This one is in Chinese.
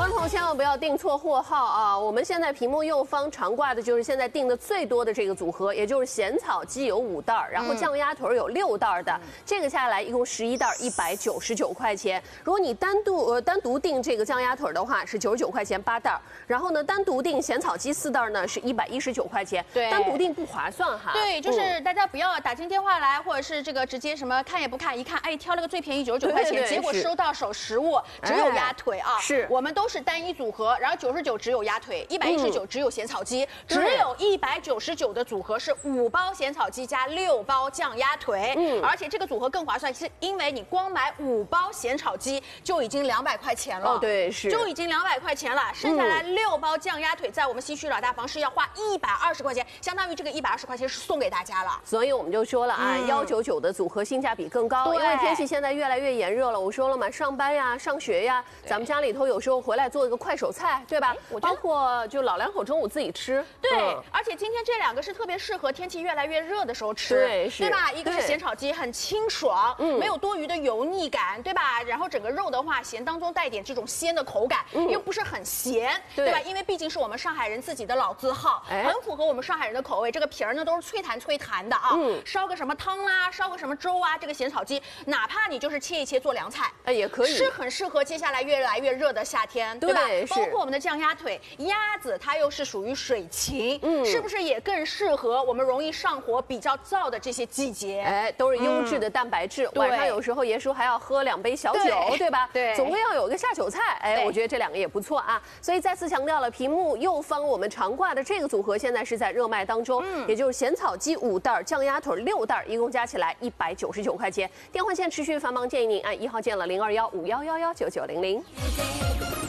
观众朋友千万不要订错货号啊！我们现在屏幕右方常挂的就是现在订的最多的这个组合，也就是咸草鸡有5袋，然后酱鸭腿有6袋的，这个下来一共11袋，199块钱。如果你单独订这个酱鸭腿的话是99块钱8袋，然后呢单独订咸草鸡4袋呢是119块钱， 对， 单独订不划算哈。 对，就是大家不要打进电话来，或者是这个直接什么看也不看，一看哎挑了个最便宜99块钱，结果收到手实物只有鸭腿啊， 是我们都是单一组合，然后99只有鸭腿，119只有咸草鸡，只有199的组合是5包咸草鸡加6包酱鸭腿，而且这个组合更划算，是因为你光买5包咸炒鸡就已经200块钱了， 哦对是， 就已经200块钱了，剩下来6包酱鸭腿在我们西区老大房是要花120块钱，相当于这个120块钱是送给大家了， 所以我们就说了啊，199的组合性价比更高，因为天气现在越来越炎热了，我说了嘛，上班呀、上学呀，咱们家里头有时候回来做一个快手菜，对吧？包括就老两口中午自己吃。 对，而且今天这2个是特别适合天气越来越热的时候吃，对吧？一个是咸炒鸡，很清爽，没有多余的油腻感，对吧？然后整个肉的话，咸当中带点这种鲜的口感，又不是很咸，对吧？因为毕竟是我们上海人自己的老字号，很符合我们上海人的口味。这个皮儿呢都是脆弹的啊，烧个什么汤啦，烧个什么粥啊，这个咸炒鸡，哪怕你就是切一切做凉菜， 也可以， 是很适合接下来越来越热的夏天，对吧？包括我们的酱鸭腿，鸭子它又是属于水禽，是不是也更适合我们容易上火、比较燥的这些季节？ 哎，都是优质的蛋白质。晚上有时候爷叔还要喝2杯小酒，对吧？ 对， 总归要有个下酒菜。哎，我觉得这2个也不错啊。所以再次强调了，屏幕右方我们常挂的这个组合现在是在热卖当中，也就是咸草鸡5袋，酱鸭腿6袋，一共加起来199块钱。电话线持续繁忙，建议您按1号键了，0215111990。